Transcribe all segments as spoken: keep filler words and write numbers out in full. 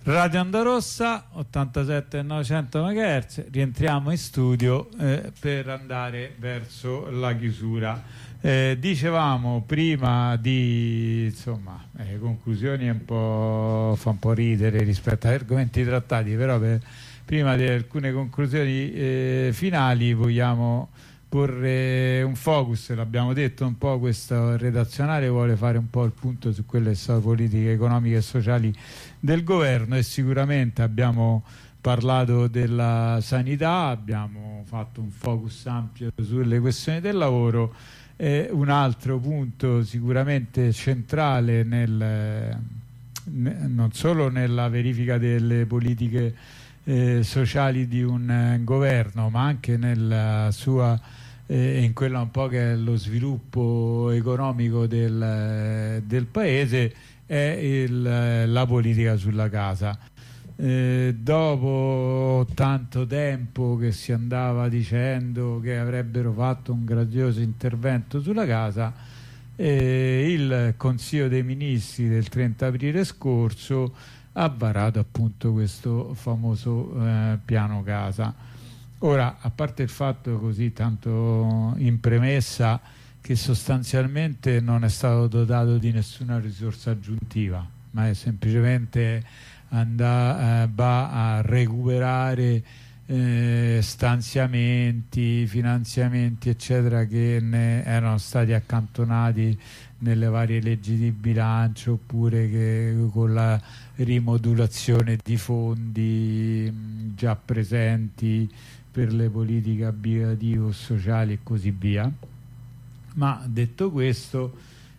Radio Onda Rossa ottantasette e novecento megahertz, rientriamo in studio eh, per andare verso la chiusura. Eh, dicevamo prima di, insomma, eh, conclusioni un po', fa un po' ridere rispetto agli argomenti trattati, però per, prima di alcune conclusioni eh, finali vogliamo porre un focus, l'abbiamo detto un po', questo redazionale vuole fare un po' il punto su quelle che sono le politiche economiche e sociali del governo, e sicuramente abbiamo parlato della sanità, abbiamo fatto un focus ampio sulle questioni del lavoro. Eh, un altro punto sicuramente centrale nel, non solo nella verifica delle politiche eh, sociali di un eh, governo, ma anche nella sua eh, in quella un po' che è lo sviluppo economico del, del paese, è il, la politica sulla casa. Eh, dopo tanto tempo che si andava dicendo che avrebbero fatto un grandioso intervento sulla casa, eh, il Consiglio dei Ministri del trenta aprile scorso ha varato appunto questo famoso eh, piano casa. Ora, a parte il fatto, così tanto in premessa, che sostanzialmente non è stato dotato di nessuna risorsa aggiuntiva, ma è semplicemente andà, eh, va a recuperare eh, stanziamenti, finanziamenti eccetera che ne erano stati accantonati nelle varie leggi di bilancio, oppure che con la rimodulazione di fondi mh, già presenti per le politiche abitative o sociali e così via. Ma detto questo,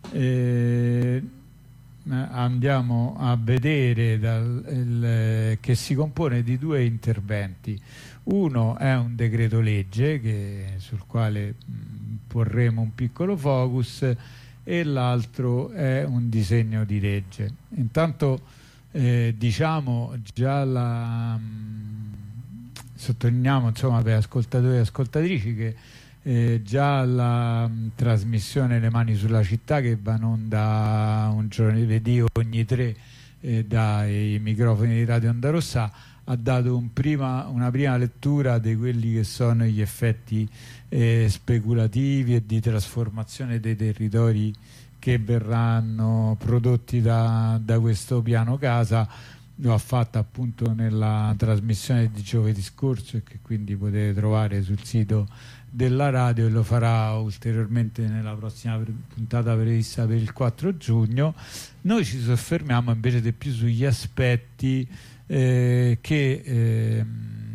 eh, andiamo a vedere dal, il, che si compone di due interventi. Uno è un decreto legge che, sul quale mh, porremo un piccolo focus, e l'altro è un disegno di legge. Intanto eh, diciamo già la mh, sottolineiamo, insomma, per ascoltatori e ascoltatrici, che Eh, già la mh, trasmissione Le Mani sulla Città, che va in onda un giovedì ogni tre eh, dai microfoni di Radio Onda Rossa, ha dato un prima, una prima lettura di quelli che sono gli effetti eh, speculativi e di trasformazione dei territori che verranno prodotti da, da questo piano casa. Lo ha fatto appunto nella trasmissione di giovedì scorso, e che quindi potete trovare sul sito della radio, e lo farà ulteriormente nella prossima puntata prevista per il quattro giugno. Noi ci soffermiamo invece di più sugli aspetti eh, che eh,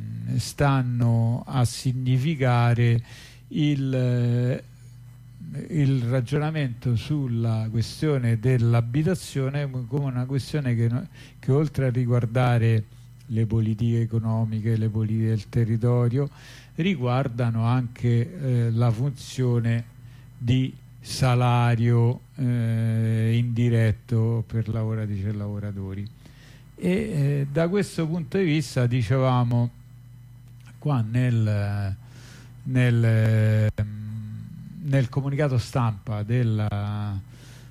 stanno a significare il, eh, il ragionamento sulla questione dell'abitazione come una questione che, che oltre a riguardare le politiche economiche, le politiche del territorio, riguardano anche eh, la funzione di salario eh, indiretto per lavoratrici e lavoratori. E eh, da questo punto di vista, dicevamo qua nel, nel, nel comunicato stampa della,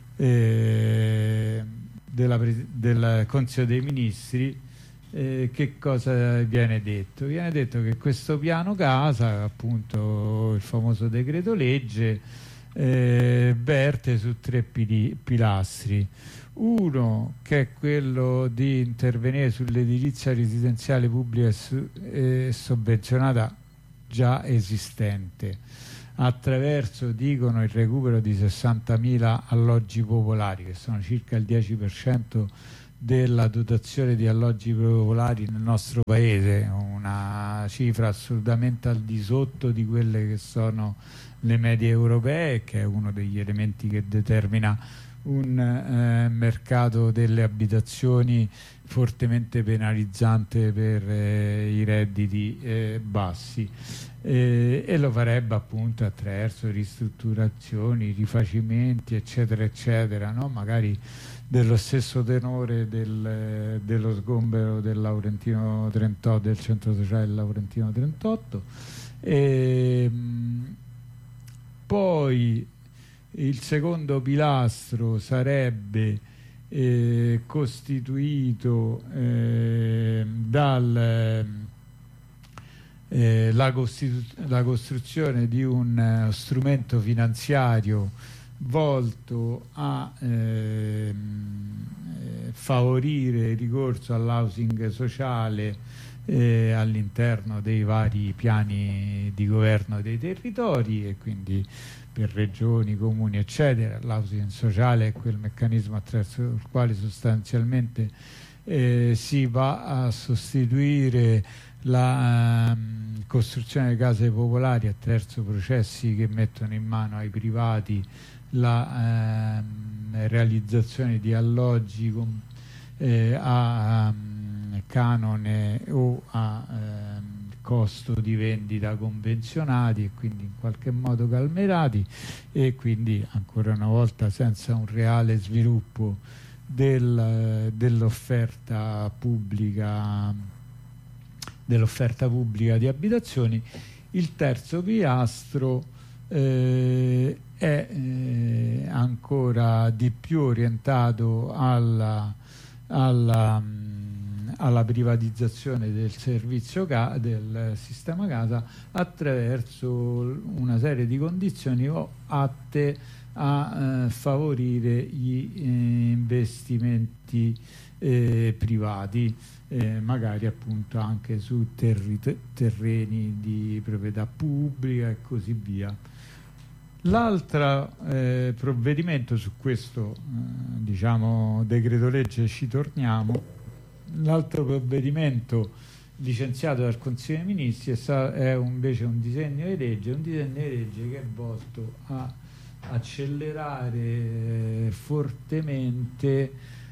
eh, della, del Consiglio dei Ministri, Eh, che cosa viene detto? Viene detto che questo piano casa, appunto il famoso decreto legge, eh, verte su tre pili pilastri. Uno, che è quello di intervenire sull'edilizia residenziale pubblica e, su, eh, sovvenzionata già esistente, attraverso, dicono, il recupero di sessantamila alloggi popolari, che sono circa il dieci per cento della dotazione di alloggi popolari nel nostro paese, una cifra assolutamente al di sotto di quelle che sono le medie europee, che è uno degli elementi che determina un eh, mercato delle abitazioni fortemente penalizzante per eh, i redditi eh, bassi, eh, e lo farebbe appunto attraverso ristrutturazioni, rifacimenti eccetera eccetera, no? Magari dello stesso tenore del, dello sgombero del Laurentino trentotto, del centro sociale del Laurentino trentotto. E, mh, poi il secondo pilastro sarebbe eh, costituito eh, dal eh, la, costitu- la costruzione di un uh, strumento finanziario volto a eh, favorire il ricorso all'housing sociale eh, all'interno dei vari piani di governo dei territori, e quindi per regioni, comuni eccetera. L'housing sociale è quel meccanismo attraverso il quale sostanzialmente eh, si va a sostituire la um, costruzione di case popolari attraverso processi che mettono in mano ai privati la ehm, realizzazione di alloggi con, eh, a um, canone o a ehm, costo di vendita convenzionati, e quindi in qualche modo calmerati, e quindi ancora una volta senza un reale sviluppo del, dell'offerta pubblica dell'offerta pubblica di abitazioni. Il terzo pilastro eh, è eh, ancora di più orientato alla, alla, mh, alla privatizzazione del servizio ca- del sistema casa attraverso una serie di condizioni atte a eh, favorire gli eh, investimenti eh, privati, eh, magari appunto anche su terri- terreni di proprietà pubblica e così via. L'altro eh, provvedimento, su questo eh, diciamo decreto legge ci torniamo, l'altro provvedimento licenziato dal Consiglio dei Ministri è, sta- è invece un disegno di legge, un disegno di legge che è volto a accelerare eh, fortemente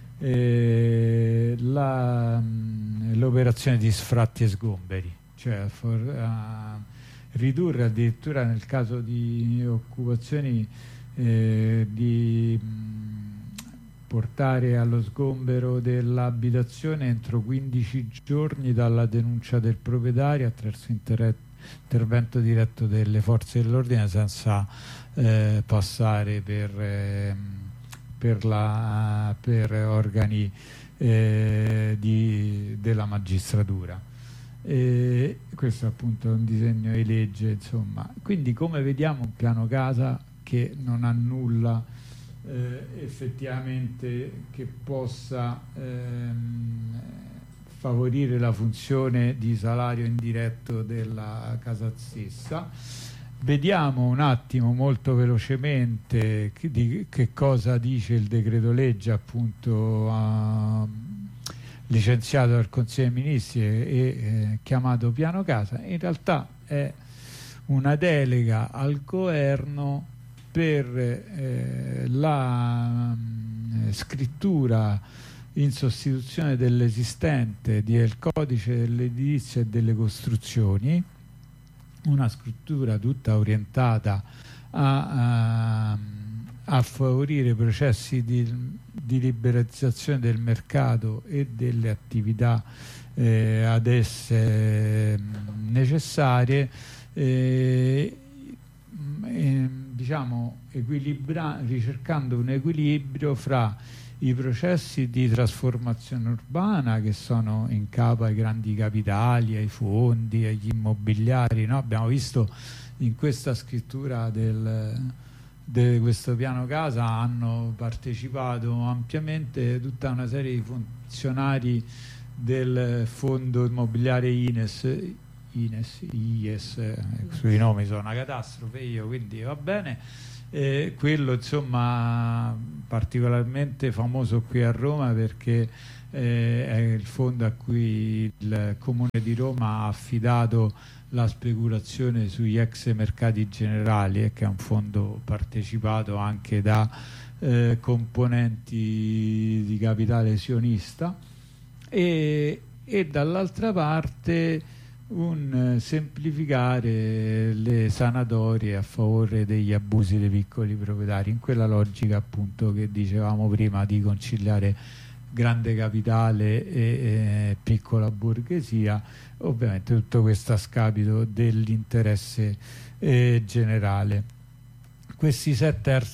eh, la, mh, l'operazione di sfratti e sgomberi, cioè for, a ridurre addirittura nel caso di occupazioni eh, di mh, portare allo sgombero dell'abitazione entro quindici giorni dalla denuncia del proprietario attraverso inter- intervento diretto delle forze dell'ordine senza eh, passare per, eh, per, la, per organi eh, di, della magistratura. E questo appunto è un disegno di legge, insomma. Quindi, come vediamo, un piano casa che non ha nulla eh, effettivamente che possa ehm, favorire la funzione di salario indiretto della casa stessa. Vediamo un attimo molto velocemente che, di, che cosa dice il decreto legge appunto uh, licenziato dal Consiglio dei Ministri e, e eh, chiamato piano casa. In realtà è una delega al governo per eh, la mh, scrittura in sostituzione dell'esistente del codice dell'edilizia e delle costruzioni, una scrittura tutta orientata a, a, a favorire processi di, di liberalizzazione del mercato e delle attività eh, ad esse necessarie, eh, eh, diciamo equilibra- ricercando un equilibrio fra i processi di trasformazione urbana che sono in capo ai grandi capitali, ai fondi, agli immobiliari, no? Abbiamo visto in questa scrittura del, di questo piano casa hanno partecipato ampiamente tutta una serie di funzionari del fondo immobiliare Ines, Ines, Ies, eh, sui nomi sono una catastrofe io, quindi va bene. Eh, quello insomma particolarmente famoso qui a Roma perché eh, è il fondo a cui il Comune di Roma ha affidato la speculazione sugli ex mercati generali, eh, che è un fondo partecipato anche da eh, componenti di capitale sionista, e, e dall'altra parte un eh, semplificare le sanatorie a favore degli abusi dei piccoli proprietari, in quella logica appunto che dicevamo prima di conciliare grande capitale e eh, piccola borghesia, ovviamente tutto questo a scapito dell'interesse eh, generale. Questi sette ar-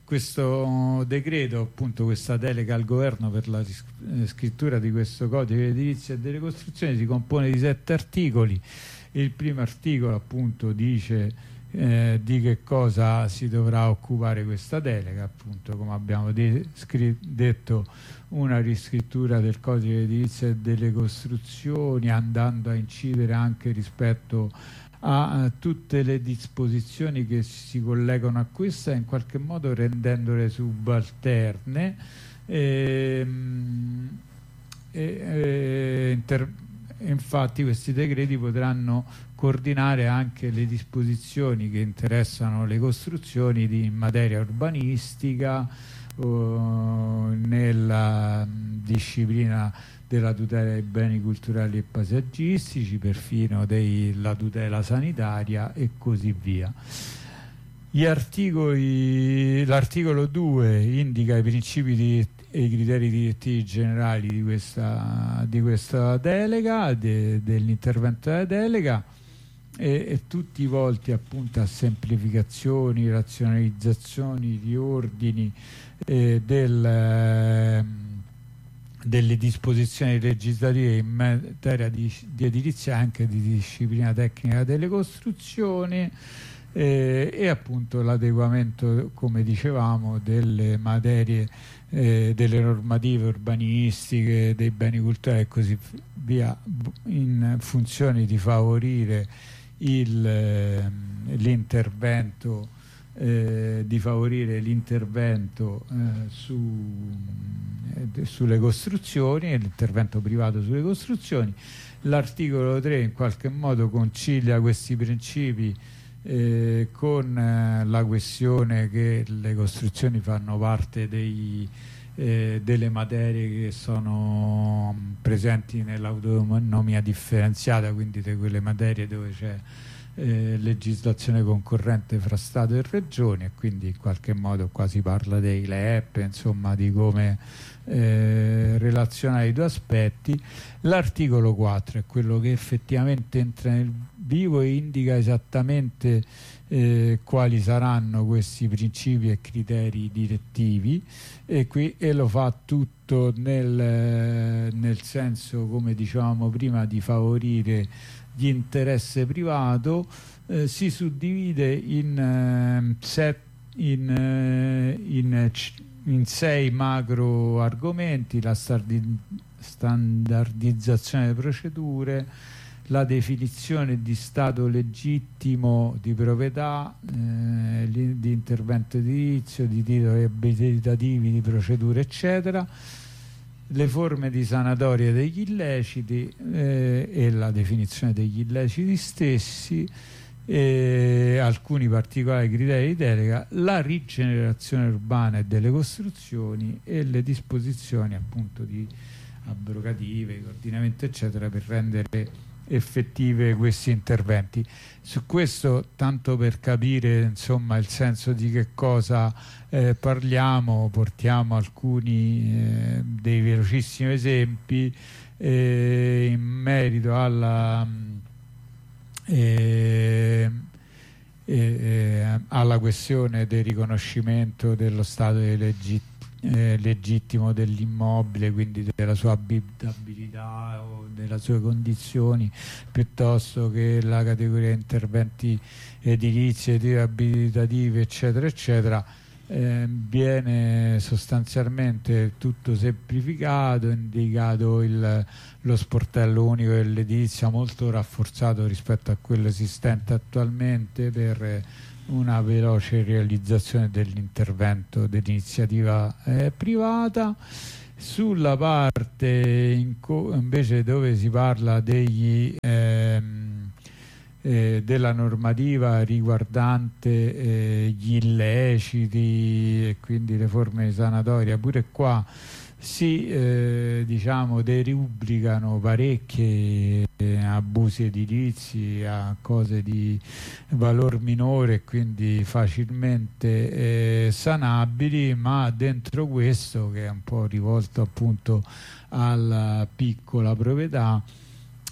questo decreto, appunto questa delega al governo per la scrittura di questo codice edilizio e delle costruzioni, si compone di sette articoli. Il primo articolo appunto dice eh, di che cosa si dovrà occupare questa delega, appunto come abbiamo de detto, una riscrittura del codice edilizio e delle costruzioni, andando a incidere anche rispetto a, a tutte le disposizioni che si collegano a questa, in qualche modo rendendole subalterne e, e, e inter infatti questi decreti potranno coordinare anche le disposizioni che interessano le costruzioni di, in materia urbanistica o nella disciplina della tutela dei beni culturali e paesaggistici, perfino della tutela sanitaria e così via. Gli articoli, l'articolo due indica i principi di e i criteri direttivi generali di questa, di questa delega, de, dell'intervento della delega, e, e tutti volti appunto a semplificazioni, razionalizzazioni, riordini eh, del, eh, delle disposizioni legislative in materia di, di edilizia, anche di disciplina tecnica delle costruzioni, eh, e appunto l'adeguamento, come dicevamo, delle materie Eh, delle normative urbanistiche, dei beni culturali e così via, in funzione di favorire eh, l'intervento eh, di favorire l'intervento eh, su, eh, sulle costruzioni e l'intervento privato sulle costruzioni. L'articolo tre in qualche modo concilia questi principi Eh, con eh, la questione che le costruzioni fanno parte dei, eh, delle materie che sono presenti nell'autonomia differenziata, quindi di quelle materie dove c'è eh, legislazione concorrente fra Stato e Regioni, e quindi in qualche modo qua si parla dei L E P, insomma di come eh, relazionare i due aspetti. L'articolo quattro è quello che effettivamente entra nel vivo e indica esattamente eh, quali saranno questi principi e criteri direttivi, e, qui, e lo fa tutto nel, nel senso, come dicevamo prima, di favorire gli interesse privato. Eh, si suddivide in, eh, set, in, eh, in, in sei macro argomenti: la standardizzazione delle procedure, la definizione di stato legittimo di proprietà, eh, di intervento edilizio, di titoli abilitativi, di procedure eccetera, le forme di sanatoria degli illeciti eh, e la definizione degli illeciti stessi, eh, alcuni particolari criteri di delega, la rigenerazione urbana e delle costruzioni e le disposizioni appunto di abrogative, coordinamento eccetera, per rendere effettive questi interventi. Su questo, tanto per capire insomma il senso di che cosa eh, parliamo, portiamo alcuni eh, dei velocissimi esempi eh, in merito alla eh, eh, alla questione del riconoscimento dello stato di legittimità Eh, legittimo dell'immobile, quindi della sua abitabilità o delle sue condizioni, piuttosto che la categoria di interventi edilizi e abilitativi eccetera eccetera. Eh, viene sostanzialmente tutto semplificato, indicato il, lo sportello unico dell'edilizia molto rafforzato rispetto a quello esistente attualmente, per una veloce realizzazione dell'intervento dell'iniziativa eh, privata. Sulla parte in invece dove si parla degli, ehm, eh, della normativa riguardante eh, gli illeciti e quindi le forme di sanatoria, pure qua si eh, diciamo derubricano parecchi eh, abusi edilizi a cose di valor minore e quindi facilmente eh, sanabili, ma dentro questo, che è un po' rivolto appunto alla piccola proprietà,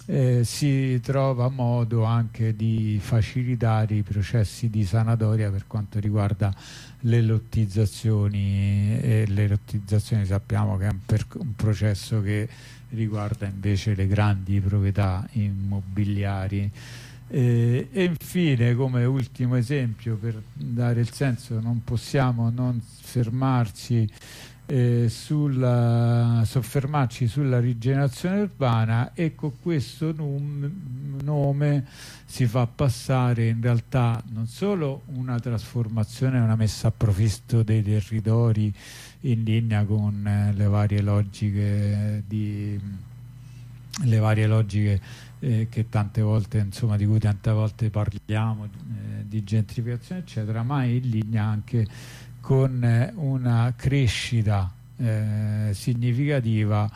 eh, si trova modo anche di facilitare i processi di sanatoria per quanto riguarda le lottizzazioni, e le lottizzazioni sappiamo che è un, per, un processo che riguarda invece le grandi proprietà immobiliari. Eh, e infine, come ultimo esempio, per dare il senso, non possiamo non fermarci eh, sulla, soffermarci sulla rigenerazione urbana, e con questo num, nome si fa passare in realtà non solo una trasformazione, una messa a profitto dei territori in linea con eh, le varie logiche di le varie logiche eh, che tante volte, insomma, di cui tante volte parliamo, eh, di gentrificazione eccetera, ma in linea anche con eh, una crescita eh, significativa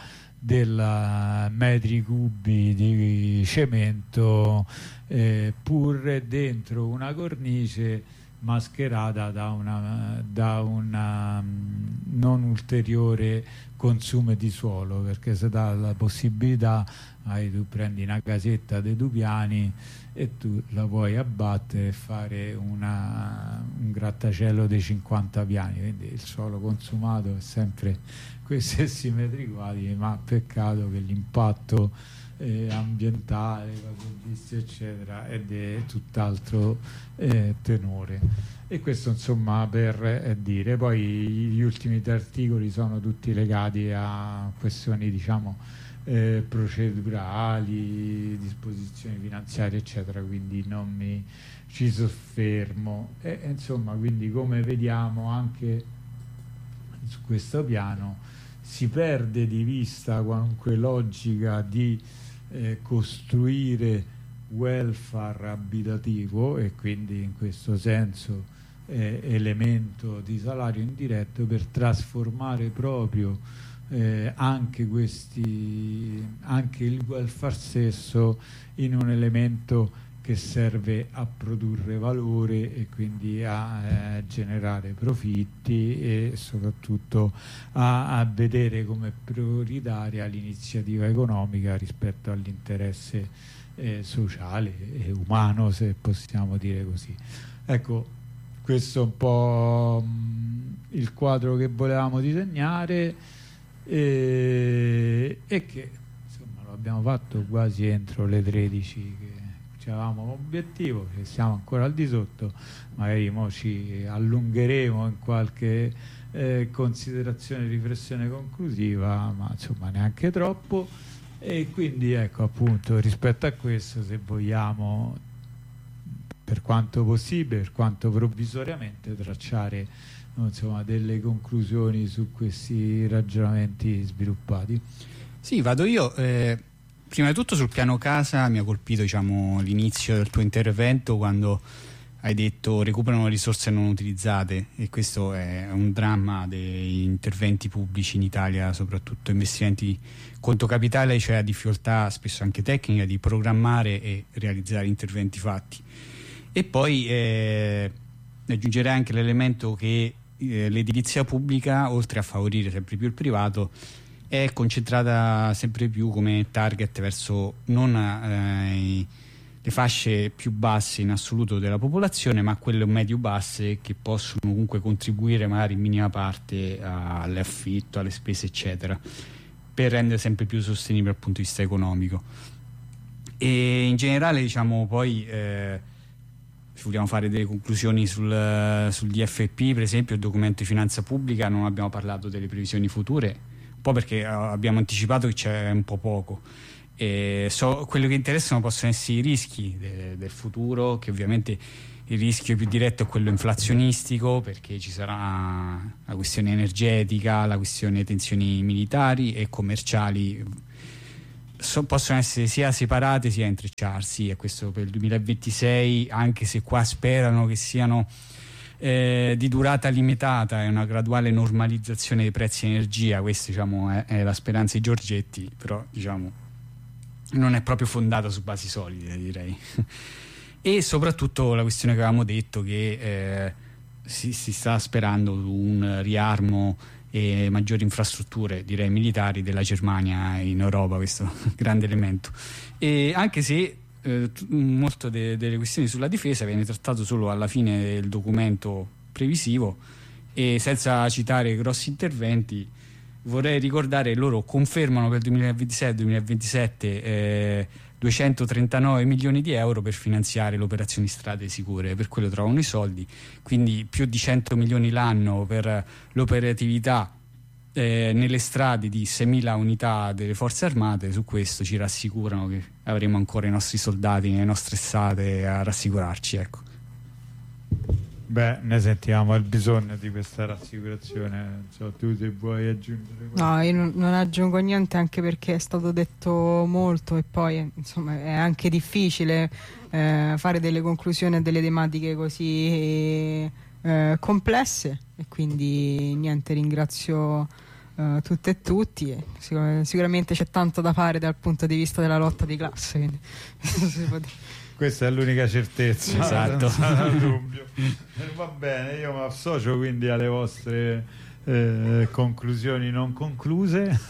dei metri cubi di cemento, eh, pur dentro una cornice mascherata da una, da una um, non ulteriore consumo di suolo, perché se dà la possibilità, hai, tu prendi una casetta dei due piani e tu la puoi abbattere e fare una, un grattacielo dei cinquanta piani, quindi il suolo consumato è sempre quei stessi metri quadri, ma peccato che l'impatto eh, ambientale, ecologisti eccetera è di tutt'altro eh, tenore. E questo insomma per eh, dire, poi gli ultimi tre articoli sono tutti legati a questioni diciamo eh, procedurali, disposizioni finanziarie eccetera, quindi non mi ci soffermo. E insomma, quindi come vediamo anche su questo piano si perde di vista qualunque logica di eh, costruire welfare abitativo, e quindi in questo senso eh, elemento di salario indiretto, per trasformare proprio eh, anche questi anche il welfare stesso in un elemento che serve a produrre valore e quindi a eh, generare profitti, e soprattutto a, a vedere come prioritaria l'iniziativa economica rispetto all'interesse eh, sociale e umano, se possiamo dire così. Ecco, questo è un po' mh, il quadro che volevamo disegnare, e, e che insomma lo abbiamo fatto quasi entro le tredici che avevamo obiettivo, che siamo ancora al di sotto, magari mo ci allungheremo in qualche eh, considerazione, riflessione conclusiva, ma insomma neanche troppo. E quindi ecco, appunto, rispetto a questo, se vogliamo, per quanto possibile, per quanto provvisoriamente, tracciare insomma delle conclusioni su questi ragionamenti sviluppati. Sì, vado io. eh... Prima di tutto sul piano casa mi ha colpito diciamo, l'inizio del tuo intervento, quando hai detto recuperano risorse non utilizzate, e questo è un dramma degli interventi pubblici in Italia, soprattutto investimenti conto capitale, cioè a difficoltà spesso anche tecnica di programmare e realizzare interventi fatti. E poi eh, aggiungerei anche l'elemento che eh, l'edilizia pubblica, oltre a favorire sempre più il privato, è concentrata sempre più come target verso non eh, le fasce più basse in assoluto della popolazione, ma quelle medio-basse, che possono comunque contribuire magari in minima parte all'affitto, alle spese eccetera, per rendere sempre più sostenibile dal punto di vista economico. E in generale diciamo poi eh, se vogliamo fare delle conclusioni sul, sul D F P, per esempio il documento di finanza pubblica, non abbiamo parlato delle previsioni future, un po' perché abbiamo anticipato che c'è un po' poco. E so, quello che interessano possono essere i rischi de, del futuro, che ovviamente il rischio più diretto è quello inflazionistico, perché ci sarà la questione energetica, la questione tensioni militari e commerciali, so, possono essere sia separate sia intrecciarsi, e questo per il duemilaventisei, anche se qua sperano che siano Eh, di durata limitata e una graduale normalizzazione dei prezzi di energia. Questa diciamo è, è la speranza di Giorgetti, però diciamo non è proprio fondata su basi solide, direi. E soprattutto la questione che avevamo detto, che eh, si, si sta sperando un riarmo e maggiori infrastrutture, direi militari, della Germania in Europa, questo grande elemento. E anche se eh, molto de- delle questioni sulla difesa viene trattato solo alla fine del documento previsivo e senza citare grossi interventi, vorrei ricordare loro confermano per il duemilaventisei duemilaventisette eh, duecentotrentanove milioni di euro per finanziare le operazioni strade sicure, per quello trovano i soldi, quindi più di cento milioni l'anno per l'operatività eh, nelle strade di seimila unità delle forze armate. Su questo ci rassicurano che avremo ancora i nostri soldati nelle nostre strade a rassicurarci, ecco. Beh, ne sentiamo il bisogno di questa rassicurazione. Non so, tu se vuoi aggiungere qualcosa. No, io non, non aggiungo niente, anche perché è stato detto molto e poi insomma è anche difficile eh, fare delle conclusioni a delle tematiche così eh, complesse, e quindi niente, ringrazio eh, tutte e tutti e sicur- sicuramente c'è tanto da fare dal punto di vista della lotta di classe, quindi si può dire. Questa è l'unica certezza, esatto. senza dubbio. Va bene, io mi associo quindi alle vostre eh, conclusioni non concluse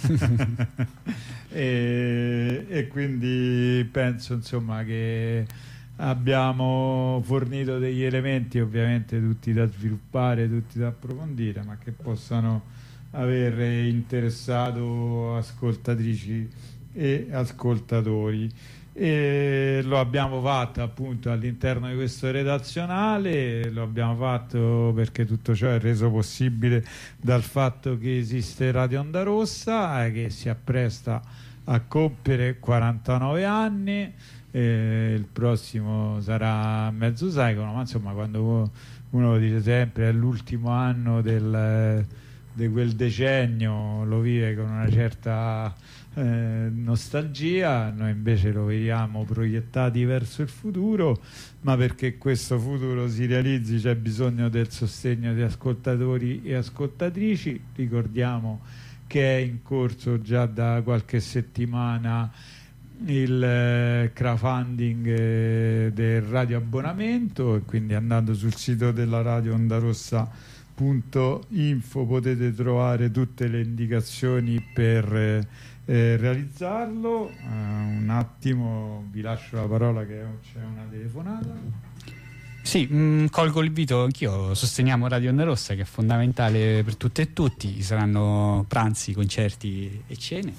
e, e quindi penso insomma che abbiamo fornito degli elementi ovviamente tutti da sviluppare, tutti da approfondire, ma che possano aver interessato ascoltatrici e ascoltatori. E lo abbiamo fatto appunto all'interno di questo redazionale, lo abbiamo fatto perché tutto ciò è reso possibile dal fatto che esiste Radio Onda Rossa, eh, che si appresta a compiere quarantanove anni, eh, il prossimo sarà mezzo secolo, ma insomma quando uno lo dice sempre è l'ultimo anno del, di quel decennio, lo vive con una certa Eh, nostalgia. Noi invece lo vediamo proiettati verso il futuro, ma perché questo futuro si realizzi c'è bisogno del sostegno di ascoltatori e ascoltatrici. Ricordiamo che è in corso già da qualche settimana il eh, crowdfunding eh, del radio abbonamento, e quindi andando sul sito della Radio Onda Rossa punto info potete trovare tutte le indicazioni per eh, Eh, realizzarlo. Uh, un attimo vi lascio la parola che c'è una telefonata. Sì, mh, colgo l'invito anch'io, sosteniamo Radio Onda Rossa, che è fondamentale per tutte e tutti. Ci saranno pranzi, concerti e cene.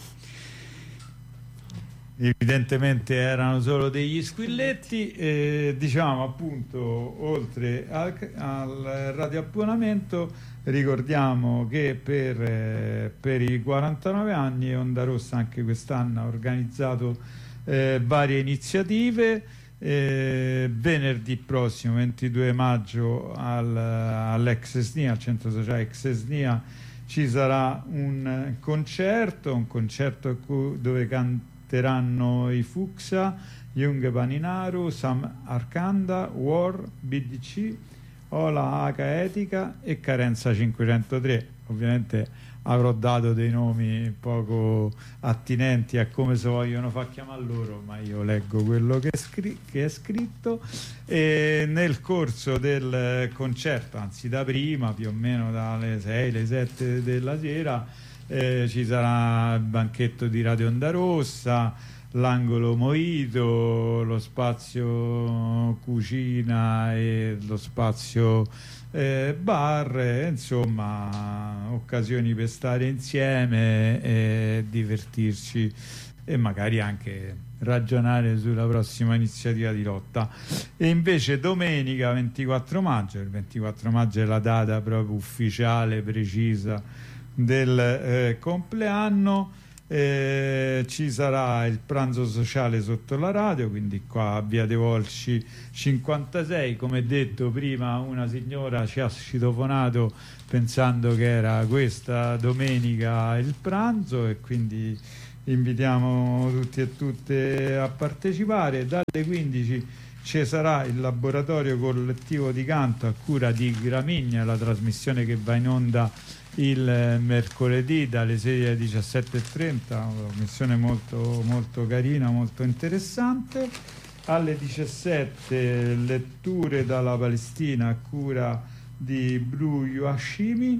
Evidentemente erano solo degli squilletti, eh, diciamo appunto, oltre al, al radio abbonamento ricordiamo che per, eh, per i quarantanove anni Onda Rossa anche quest'anno ha organizzato eh, varie iniziative. Eh, venerdì prossimo ventidue maggio al, all'ex S N I A, al centro sociale ex S N I A, ci sarà un concerto, un concerto dove canteranno i Fuxia, Jung Paninaru, Sam Arcanda, War, B D C, Ola H Etica e Carenza cinquecentotre. Ovviamente avrò dato dei nomi poco attinenti a come si vogliono far chiamare loro, ma io leggo quello che è, scri- che è scritto. E nel corso del concerto, anzi da prima, più o meno dalle sei, le sette della sera, eh, ci sarà il banchetto di Radio Onda Rossa, l'angolo Mojito, lo spazio cucina e lo spazio eh, bar, eh, insomma occasioni per stare insieme e divertirci e magari anche ragionare sulla prossima iniziativa di lotta. E invece domenica ventiquattro maggio, il ventiquattro maggio è la data proprio ufficiale, precisa del eh, compleanno. Eh, ci sarà il pranzo sociale sotto la radio, quindi qua a Via dei Volsci cinquantasei. Come detto prima, una signora ci ha citofonato pensando che era questa domenica il pranzo, e quindi invitiamo tutti e tutte a partecipare. Dalle quindici ci sarà il laboratorio collettivo di canto a cura di Gramigna, la trasmissione che va in onda il mercoledì dalle sei alle diciassette e trenta, una missione molto, molto carina, molto interessante. Alle diciassette letture dalla Palestina a cura di Bru Hashimi,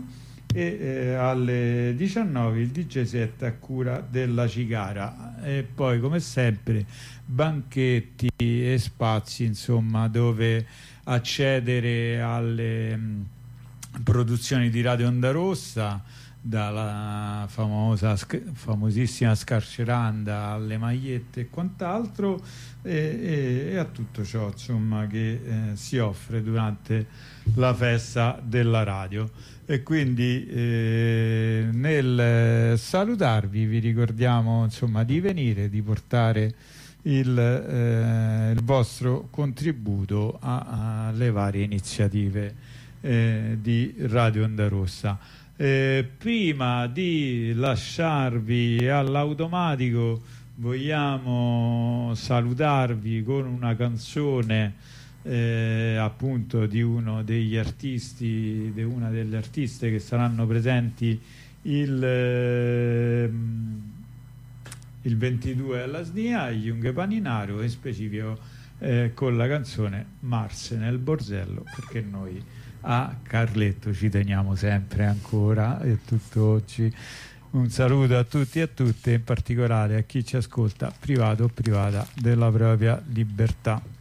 e eh, alle diciannove il D J set a cura della Cicara, e poi come sempre banchetti e spazi insomma dove accedere alle mh, produzioni di Radio Onda Rossa, dalla famosa, famosissima scarceranda alle magliette e quant'altro, e, e, e a tutto ciò insomma che eh, si offre durante la festa della radio. E quindi eh, nel salutarvi vi ricordiamo insomma di venire, di portare il, eh, il vostro contributo alle varie iniziative eh, di Radio Onda Rossa. Eh, prima di lasciarvi all'automatico vogliamo salutarvi con una canzone eh, appunto di uno degli artisti, di una delle artiste che saranno presenti il, eh, il ventidue alla S D I A, gli Unghe Paninaro, in specifico eh, con la canzone Marse nel Borsello, perché noi a Carletto ci teniamo sempre ancora e tutto oggi. Un saluto a tutti e a tutte, in particolare a chi ci ascolta privato o privata della propria libertà.